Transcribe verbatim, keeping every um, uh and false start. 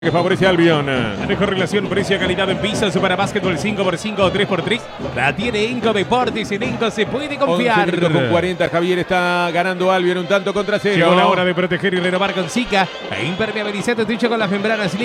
Que favorece a Albion. La mejor relación precio-calidad en pisos para básquetbol cinco por cinco o tres por tres. La tiene Enco Deportes. En Enco se puede confiar. Con cuarenta, Javier está ganando Albion un tanto contra cero. Llegó la hora de proteger y renovar con Zika. E impermeabilizante techo con las membranas